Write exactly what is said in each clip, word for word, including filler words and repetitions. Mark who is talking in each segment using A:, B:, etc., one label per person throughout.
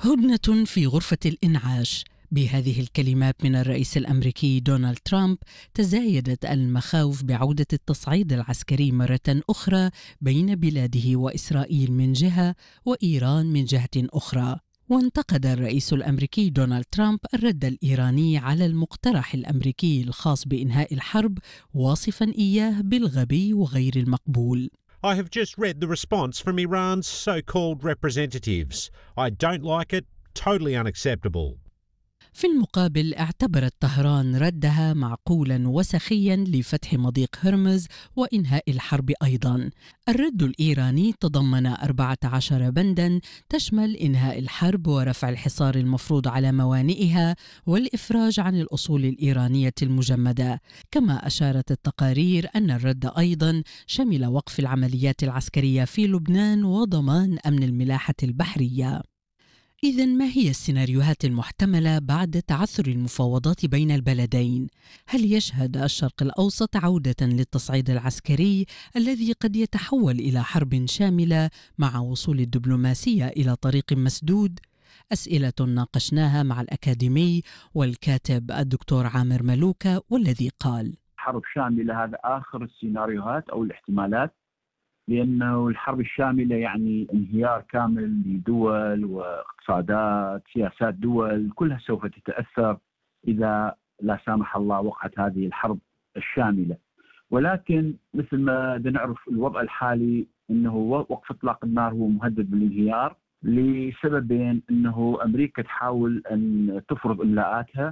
A: هدنة في غرفة الإنعاش. بهذه الكلمات من الرئيس الأمريكي دونالد ترامب تزايدت المخاوف بعودة التصعيد العسكري مرة أخرى بين بلاده وإسرائيل من جهة وإيران من جهة أخرى. وانتقد الرئيس الأمريكي دونالد ترامب الرد الإيراني على المقترح الأمريكي الخاص بإنهاء الحرب، واصفا إياه بالغبي وغير المقبول.
B: I have just read the response from Iran's so-called representatives. I don't like it. Totally unacceptable.
A: في المقابل اعتبرت طهران ردها معقولا وسخيا لفتح مضيق هرمز وإنهاء الحرب أيضا. الرد الإيراني تضمن أربعة عشر بندا تشمل إنهاء الحرب ورفع الحصار المفروض على موانئها والإفراج عن الأصول الإيرانية المجمدة. كما أشارت التقارير أن الرد أيضا شمل وقف العمليات العسكرية في لبنان وضمان أمن الملاحة البحرية. إذن ما هي السيناريوهات المحتملة بعد تعثر المفاوضات بين البلدين؟ هل يشهد الشرق الأوسط عودة للتصعيد العسكري الذي قد يتحول إلى حرب شاملة مع وصول الدبلوماسية إلى طريق مسدود؟ أسئلة ناقشناها مع الأكاديمي والكاتب الدكتور عامر ملوكة، والذي قال:
C: حرب شاملة هذا آخر السيناريوهات أو الاحتمالات، لأنه الحرب الشاملة يعني انهيار كامل لدول واقتصادات، سياسات دول كلها سوف تتأثر إذا لا سامح الله وقعت هذه الحرب الشاملة. ولكن مثل ما نعرف الوضع الحالي أنه وقف إطلاق النار هو مهدد بالانهيار لسببين: أنه أمريكا تحاول أن تفرض إملاءاتها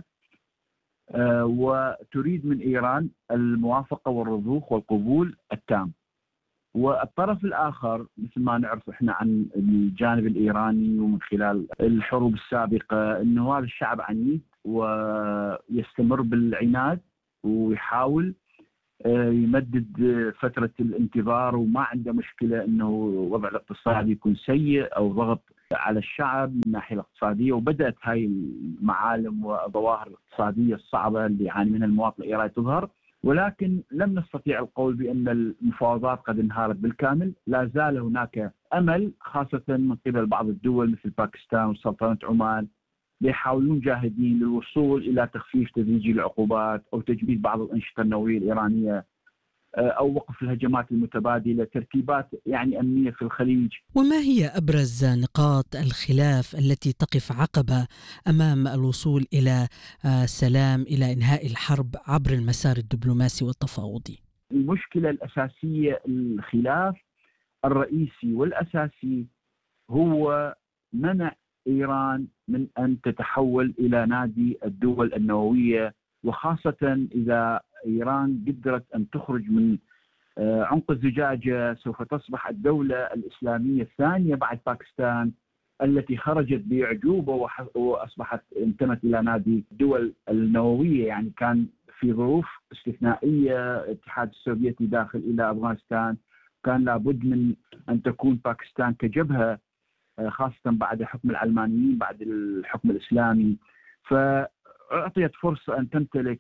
C: آه وتريد من إيران الموافقة والرضوخ والقبول التام. والطرف الآخر مثل ما نعرف إحنا عن الجانب الإيراني ومن خلال الحروب السابقة أنه هذا الشعب عنيد ويستمر بالعناد ويحاول يمدد فترة الانتظار، وما عنده مشكلة أنه وضع الاقتصادي يكون سيء أو ضغط على الشعب من الناحية الاقتصادية. وبدأت هاي المعالم والظواهر الاقتصادية الصعبة اللي يعاني منها المواطن الإيراني تظهر، ولكن لم نستطيع القول بأن المفاوضات قد انهارت بالكامل. لا زال هناك أمل، خاصة من قبل بعض الدول مثل باكستان وسلطنة عمان، يحاولون جاهدين للوصول إلى تخفيف تدريجي العقوبات أو تجميد بعض الأنشطة النووية الإيرانية أو وقف الهجمات المتبادلة، ترتيبات يعني أمنية في الخليج.
A: وما هي أبرز نقاط الخلاف التي تقف عقبة أمام الوصول إلى سلام، إلى إنهاء الحرب عبر المسار الدبلوماسي والتفاوضي؟
C: المشكلة الأساسية، الخلاف الرئيسي والأساسي هو منع إيران من أن تتحول إلى نادي الدول النووية، وخاصة إذا إيران قدرت أن تخرج من عنق الزجاجة سوف تصبح الدولة الإسلامية الثانية بعد باكستان التي خرجت بأعجوبة وأصبحت انتمت إلى نادي الدول النووية. يعني كان في ظروف استثنائية الاتحاد السوفيتي داخل إلى أفغانستان، كان لابد من أن تكون باكستان كجبهة، خاصة بعد حكم العلمانيين بعد الحكم الإسلامي، فأعطيت فرصة أن تمتلك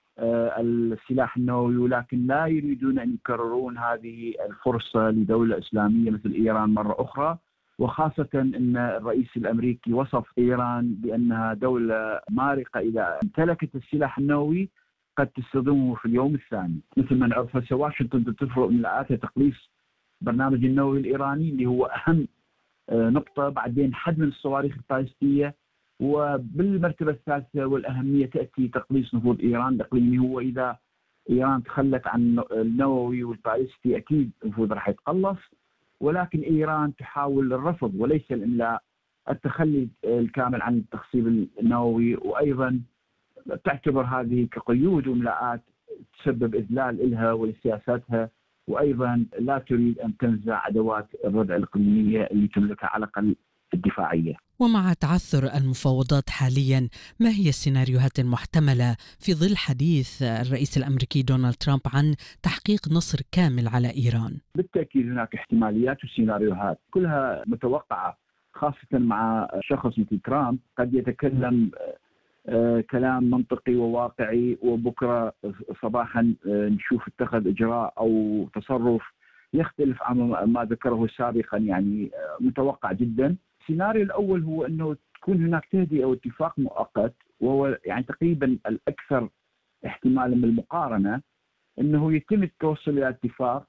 C: السلاح النووي، ولكن لا يريدون أن يكررون هذه الفرصة لدولة إسلامية مثل إيران مرة أخرى. وخاصة أن الرئيس الأمريكي وصف إيران بأنها دولة مارقة، إذا امتلكت السلاح النووي قد تستخدمه في اليوم الثاني. مثل ما نعرف هسه واشنطن تفرض إملاءاتها تقليص برنامج النووي الإيراني اللي هو أهم نقطة، بعدين حد من الصواريخ البالستية، وبالمرتبة الثالثة والأهمية تأتي تقليص نفوذ إيران الإقليمي. هو إذا إيران تخلت عن النووي والبالستي أكيد النفوذ راح يتقلص، ولكن إيران تحاول الرفض وليس الإملاء، التخلي الكامل عن التخصيب النووي، وأيضا تعتبر هذه كقيود وإملاءات تسبب إذلال إلها ولسياساتها، وأيضا لا تريد أن تنزع أدوات الردع الإقليمية اللي تملكها على الأقل الدفاعية.
A: ومع تعثر المفاوضات حاليا، ما هي السيناريوهات المحتملة في ظل حديث الرئيس الأمريكي دونالد ترامب عن تحقيق نصر كامل على إيران؟
C: بالتأكيد هناك احتماليات وسيناريوهات كلها متوقعة، خاصة مع شخص مثل ترامب قد يتكلم آه كلام منطقي وواقعي، وبكرة صباحا آه نشوف اتخذ إجراء أو تصرف يختلف عن ما ذكره سابقا، يعني آه متوقع جدا. السيناريو الأول هو أنه يكون هناك تهدئة واتفاق مؤقت، وهو يعني تقريبا الأكثر احتمالا من المقارنة، أنه يتم التوصل إلى اتفاق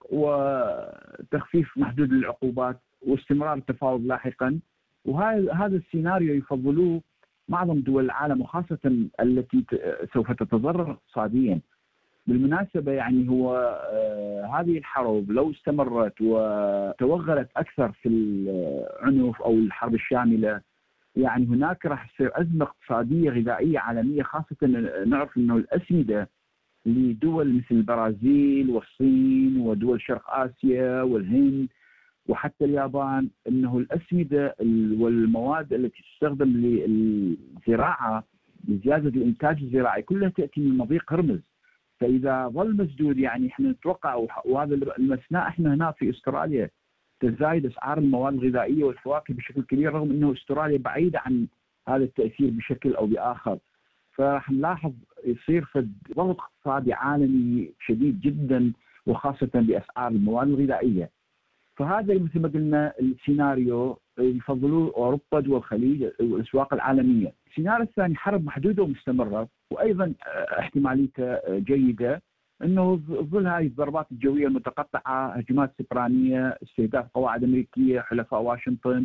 C: وتخفيف محدود العقوبات واستمرار التفاوض لاحقا. وهذا هذا السيناريو يفضلوه معظم دول العالم، وخاصة التي سوف تتضرر اقتصاديا. بالمناسبة يعني هو آه هذه الحرب لو استمرت وتوغلت أكثر في العنف أو الحرب الشاملة، يعني هناك راح تصير أزمة اقتصادية غذائية عالمية، خاصة نعرف أنه الأسمدة لدول مثل البرازيل والصين ودول شرق آسيا والهند وحتى اليابان، أنه الأسمدة والمواد التي تستخدم للزراعة لزيادة الإنتاج الزراعي كلها تأتي من مضيق هرمز. فإذا ظل مسدود يعني احنا نتوقع، وهذا المسناء احنا هنا في استراليا تزايد أسعار المواد الغذائية والفواكه بشكل كبير، رغم أنه استراليا بعيدة عن هذا التأثير بشكل أو بآخر. فراح نلاحظ يصير فد ضغط اقتصادي عالمي شديد جدا، وخاصة بأسعار المواد الغذائية. فهذا مثل ما قلنا السيناريو يفضلوه أوروبا دول الخليج والأسواق العالمية. السيناريو الثاني حرب محدودة ومستمرة، وأيضا احتماليته جيدة، أنه ظل هذه الضربات الجوية المتقطعة، هجمات سبرانية، استهداف قواعد أمريكية، حلفاء واشنطن،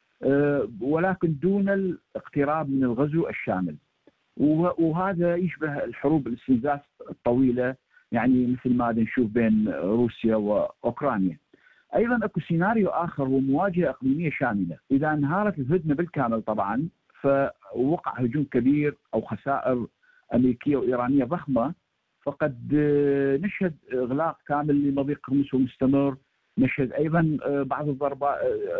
C: ولكن دون الاقتراب من الغزو الشامل. وهذا يشبه الحروب الاستنزاف الطويلة، يعني مثل ما نشوف بين روسيا وأوكرانيا. أيضا أكو سيناريو آخر هو مواجهة إقليمية شاملة. إذا انهارت الهدنة بالكامل طبعا فوقع هجوم كبير أو خسائر أمريكية وإيرانية ضخمة، فقد نشهد إغلاق كامل لمضيق هرمز ومستمر. نشهد أيضا بعض الضربات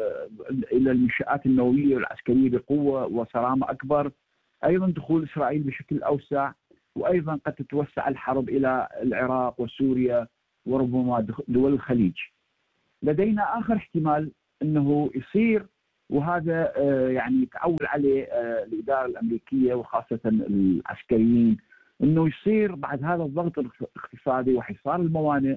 C: إلى المنشآت النووية والعسكرية بقوة وصرامة أكبر. أيضا دخول إسرائيل بشكل أوسع، وأيضا قد تتوسع الحرب إلى العراق وسوريا وربما دول الخليج. لدينا آخر احتمال أنه يصير، وهذا يعني تعول عليه الإدارة الأمريكية وخاصة العسكريين، أنه يصير بعد هذا الضغط الاقتصادي وحصار الموانئ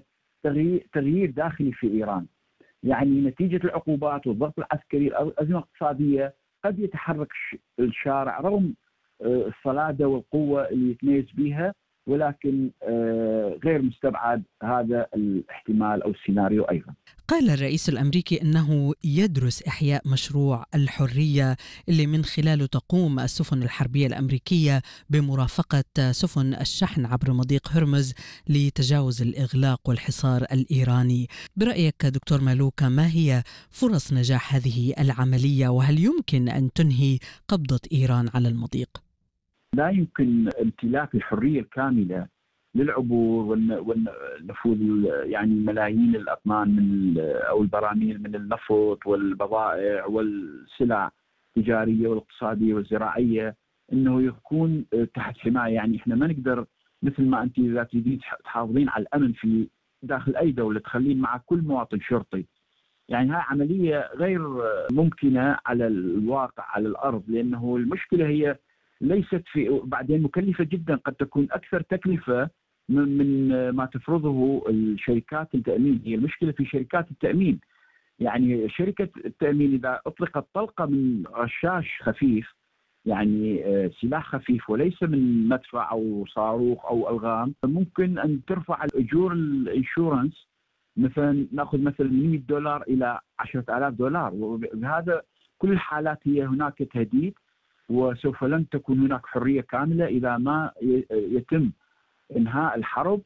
C: تغيير داخلي في إيران. يعني نتيجة العقوبات والضغط العسكري الأزمة الاقتصادية قد يتحرك الشارع رغم الصلادة والقوة اللي يتميز بها، ولكن غير مستبعد هذا الاحتمال أو السيناريو أيضا.
A: قال الرئيس الأمريكي أنه يدرس إحياء مشروع الحرية اللي من خلاله تقوم السفن الحربية الأمريكية بمرافقة سفن الشحن عبر مضيق هرمز لتجاوز الإغلاق والحصار الإيراني. برأيك دكتور مالوكا، ما هي فرص نجاح هذه العملية، وهل يمكن أن تنهي قبضة إيران على المضيق؟
C: لا يمكن امتلاك الحرية الكاملة للعبور والنفوذ، يعني ملايين الأطنان من أو البراميل من النفط والبضائع والسلع التجارية والاقتصادية والزراعية، إنه يكون تحت حماية. يعني إحنا ما نقدر مثل ما أنت إذا تريدين تحافظين على الأمن في داخل أي دولة تخلين مع كل مواطن شرطي. يعني هاي عملية غير ممكنة على الواقع على الأرض، لأنه المشكلة هي ليست في بعدين مكلفة جدا، قد تكون أكثر تكلفة من ما تفرضه الشركات التأمين. هي المشكلة في شركات التأمين. يعني شركة التأمين إذا أطلقت طلقة من رشاش خفيف، يعني سلاح خفيف وليس من مدفع أو صاروخ أو ألغام، ممكن أن ترفع الأجور الانشورنس، مثلا نأخذ مثلا من مئة دولار إلى عشرة آلاف دولار. وبهذا كل الحالات هي هناك تهديد، وسوف لن تكون هناك حرية كاملة إذا ما يتم إنهاء الحرب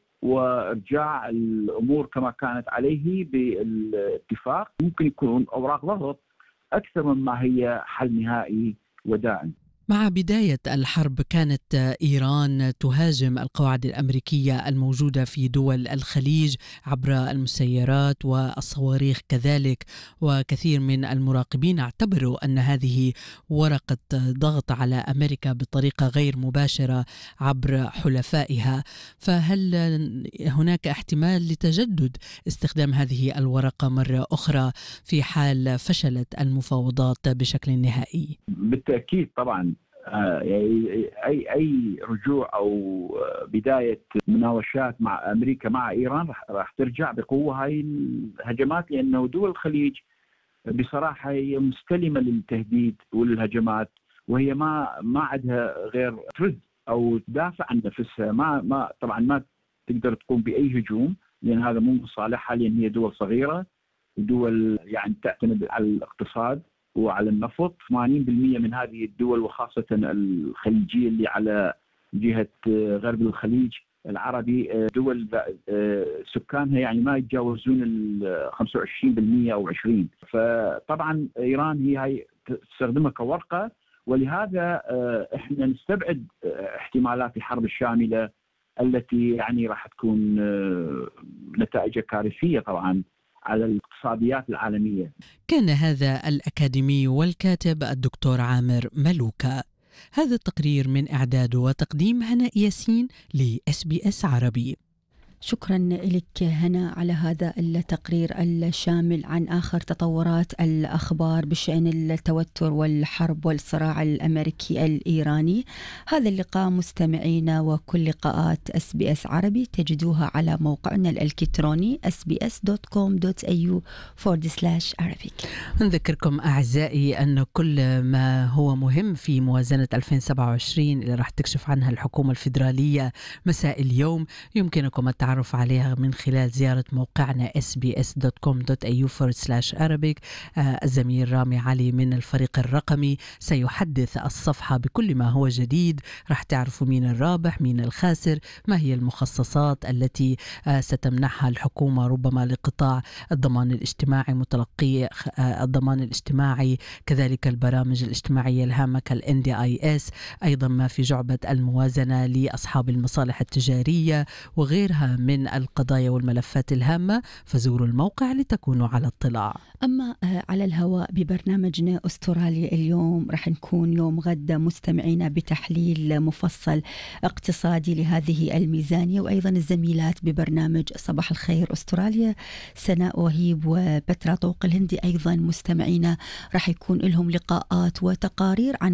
C: وإرجاع الأمور كما كانت عليه بالاتفاق. ممكن يكون أوراق ضغط أكثر مما هي حل نهائي ودائم.
A: مع بداية الحرب كانت إيران تهاجم القواعد الأمريكية الموجودة في دول الخليج عبر المسيرات والصواريخ كذلك، وكثير من المراقبين اعتبروا أن هذه ورقة ضغط على أمريكا بطريقة غير مباشرة عبر حلفائها. فهل هناك احتمال لتجدد استخدام هذه الورقة مرة أخرى في حال فشلت المفاوضات بشكل نهائي؟
C: بالتأكيد طبعا. أي أي رجوع أو بداية مناوشات مع أمريكا مع إيران راح ترجع بقوة هاي الهجمات، لأنه دول الخليج بصراحة هي مستلمة للتهديد والهجمات، وهي ما ما عندها غير ترد أو تدافع عن نفسها. ما ما طبعا ما تقدر تقوم بأي هجوم، لأن هذا مو صالحها، لأن هي دول صغيرة ودول يعني تعتمد على الاقتصاد وعلى النفط. ثمانين بالمئة من هذه الدول وخاصة الخليجية اللي على جهة غرب الخليج العربي دول سكانها يعني ما يتجاوزون ال خمسة وعشرين بالمئة أو عشرين. فطبعا إيران هي هاي تستخدمها كورقة، ولهذا احنا نستبعد احتمالات الحرب الشاملة التي يعني راح تكون نتائجها كارثية طبعا على الاقتصاديات العالمية.
A: كان هذا الأكاديمي والكاتب الدكتور عامر ملوكة. هذا التقرير من إعداد وتقديم هناء ياسين ل إس بي إس عربي.
D: شكرا لك هنا على هذا التقرير الشامل عن آخر تطورات الأخبار بشأن التوتر والحرب والصراع الأمريكي الإيراني. هذا اللقاء مستمعينا وكل لقاءات إس بي إس عربي تجدوها على موقعنا الإلكتروني إس بي إس دوت كوم دوت إيه يو فورورد سلاش عربيك.
A: نذكركم أعزائي أن كل ما هو مهم في موازنة ألفين وسبعة وعشرين اللي راح تكشف عنها الحكومة الفيدرالية مساء اليوم يمكنكم التعرف تعرف عليها من خلال زيارة موقعنا إس بي إس دوت كوم دوت إيه يو فورورد سلاش عربيك. الزميل رامي علي من الفريق الرقمي سيحدث الصفحة بكل ما هو جديد. راح تعرفوا مين الرابح مين الخاسر، ما هي المخصصات التي آه ستمنحها الحكومة ربما لقطاع الضمان الاجتماعي، متلقي آه الضمان الاجتماعي، كذلك البرامج الاجتماعية الهامة كالإن دي آي إس، أيضا ما في جعبة الموازنة لأصحاب المصالح التجارية وغيرها من القضايا والملفات الهامة. فزوروا الموقع لتكونوا على اطلاع.
D: أما على الهواء ببرنامجنا أستراليا اليوم رح نكون يوم غدا مستمعينا بتحليل مفصل اقتصادي لهذه الميزانية، وأيضا الزميلات ببرنامج صباح الخير أستراليا سناء وهيب وبترا طوق الهندي أيضا مستمعينا رح يكون لهم لقاءات وتقارير عن